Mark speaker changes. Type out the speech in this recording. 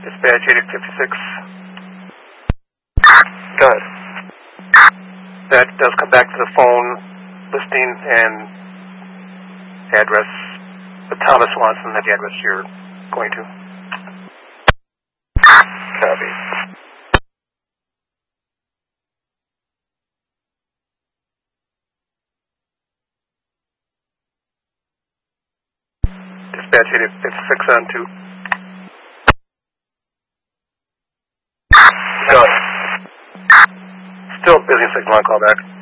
Speaker 1: Dispatch 8856.
Speaker 2: Go ahead.
Speaker 1: That does come back to the phone listing and address, but Thomas Swanson at the address you're going to.
Speaker 2: Copy.
Speaker 1: Dispatch 8856 on 2.
Speaker 2: Go ahead.
Speaker 1: Still busy signal, I'll call back.